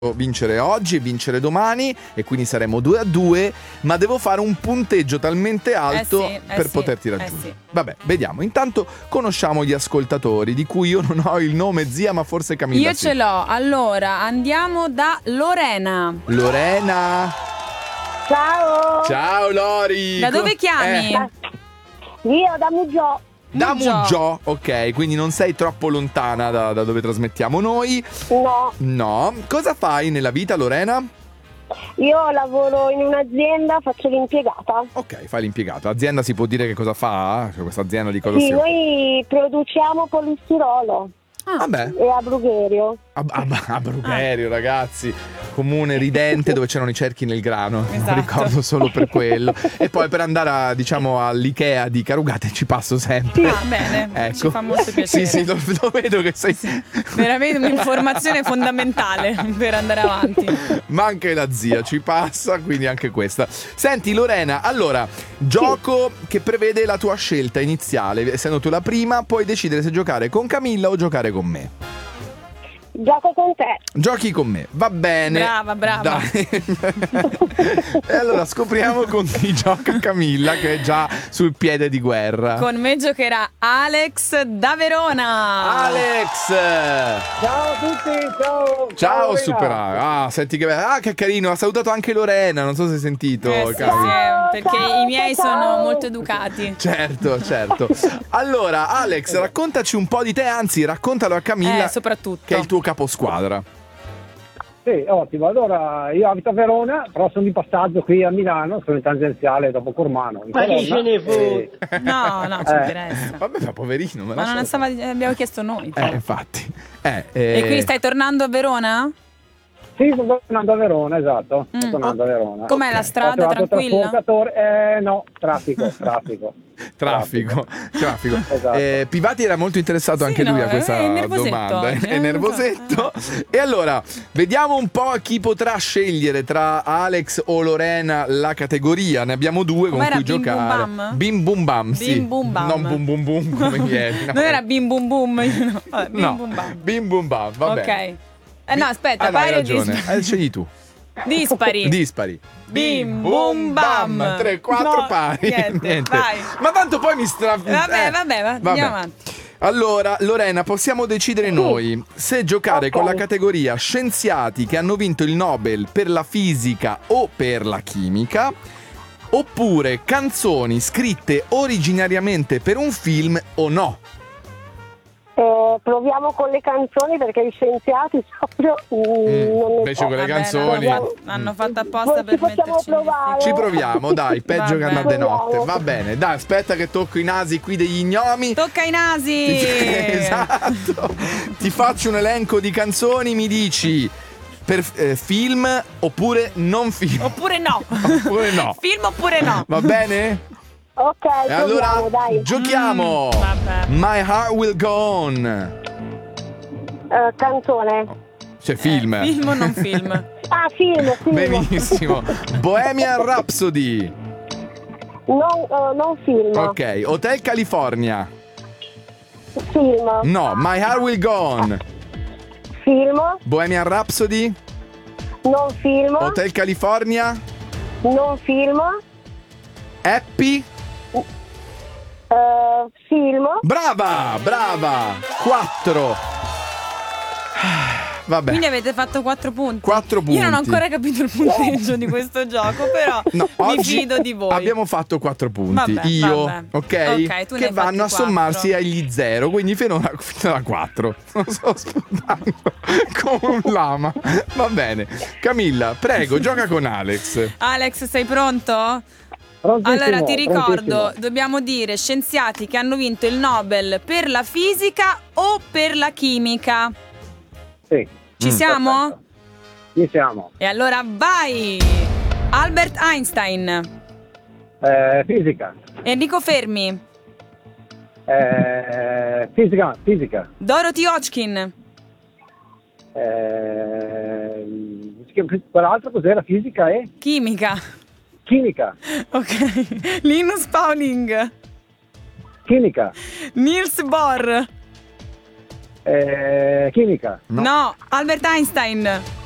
vincere oggi e vincere domani e quindi saremo 2-2, ma devo fare un punteggio talmente alto per poterti raggiungere. Vabbè, vediamo. Intanto conosciamo gli ascoltatori, di cui io non ho il nome, zia, ma forse Camilla Io ce l'ho. Allora, andiamo da Lorena. Lorena. Ciao. Ciao Lori. Da dove chiami? Io da Muggio. Da Muggio, ok, quindi non sei troppo lontana da dove trasmettiamo noi. No. Cosa fai nella vita, Lorena? Io lavoro in un'azienda, faccio l'impiegata. Ok, fai l'impiegata. Azienda si può dire che cosa fa? Cioè, questa azienda di cosa Sì, si occupa? noi produciamo polistirolo. Vabbè. E a Brugherio. A Brugherio, ragazzi. Comune ridente dove c'erano i cerchi nel grano. Esatto. Lo ricordo solo per quello. E poi per andare all'Ikea di Carugate ci passo sempre. Ah, bene, ecco. ci fa molto piacere. Sì, lo vedo che sei veramente un'informazione fondamentale per andare avanti. Ma anche la zia ci passa, quindi anche questa. Senti Lorena, allora, gioco che prevede la tua scelta iniziale. Essendo tu la prima, puoi decidere se giocare con Camilla o giocare con me. Gioco con te. Giochi con me, va bene. Brava. Dai. E allora scopriamo con chi gioca Camilla, che è già sul piede di guerra. Con me giocherà Alex da Verona. Alex! Ciao a tutti, Ciao Lorena. Super. Senti che carino, ha salutato anche Lorena, non so se hai sentito. Sì, perché ciao, i miei ciao. sono molto educati. Certo. Allora, Alex, raccontaci un po' di te, anzi, raccontalo a Camilla, soprattutto. che è il tuo caposquadra. Sì, ottimo. Allora, io abito a Verona, però sono di passaggio qui a Milano, sono in tangenziale dopo Cormano. Ma chi ce ne fotte? No, ci interessa. Vabbè, ma poverino. Ma non abbiamo chiesto noi. Infatti. E quindi stai tornando a Verona? Sì, sto tornando a Verona, esatto. Sto tornando a Verona. Com'è la strada? Tranquilla? No, traffico. Traffico. Esatto. Pivati era molto interessato anche lui a questa domanda. È nervosetto. E allora, vediamo un po' chi potrà scegliere tra Alex o Lorena la categoria. Ne abbiamo due con cui giocare. Bim Bum Bam, sì. Bim Bum Bam. Non Bum Bum Bum come ieri. Non era Bim Bum Bum. No, Bim Bum Bam, va bene. Ok. No, aspetta, hai ragione. Scegli tu. Dispari. Bim Bum Bam. 3, 4 No, pari. niente. Vai. Ma tanto poi mi Vabbè, andiamo avanti. Allora, Lorena, possiamo decidere noi se giocare con la categoria scienziati che hanno vinto il Nobel per la fisica o per la chimica, oppure canzoni scritte originariamente per un film o no. Proviamo con le canzoni perché gli scienziati proprio non invece con le canzoni hanno fatto apposta per metterci provare. Ci proviamo, dai, peggio che andare di notte. Proviamo. Va bene, dai, aspetta che tocco i nasi qui degli gnomi. Tocca i nasi. Esatto. Ti faccio un elenco di canzoni, mi dici per film oppure non film. Oppure no. Film oppure no. Va bene? Ok, E allora proviamo, dai. giochiamo. Vabbè. My Heart Will Go On. Canzone. Cioè film. Film o non film? Film. Benissimo. Bohemian Rhapsody. Non film. Ok. Hotel California. Film. No. My Heart Will Go On. Film. Bohemian Rhapsody. Non film. Hotel California. Non film. Happy. Film. Brava. 4. Vabbè. Quindi avete fatto 4 punti. 4 punti. Io non ho ancora capito il punteggio di questo gioco, però No, mi oggi fido di voi. abbiamo fatto 4 punti. Vabbè, Io, vabbè. ok? Ok, tu ne che hai vanno a fatti sommarsi 4. agli 0, quindi fino a 4. Non sto sputando come un lama. Va bene. Camilla, prego, gioca con Alex. Alex, sei pronto? Prontissimo, Allora ti ricordo, prontissimo. dobbiamo dire scienziati che hanno vinto il Nobel per la fisica o per la chimica. Sì. Ci siamo? Perfetto. Ci siamo. E allora vai! Albert Einstein, Fisica. Enrico Fermi, Fisica. Dorothy Hodgkin, Quell'altro cos'era? Fisica e? chimica. Chimica. Ok. Linus Pauling, Chimica. Niels Bohr. Chimica. No, Albert Einstein.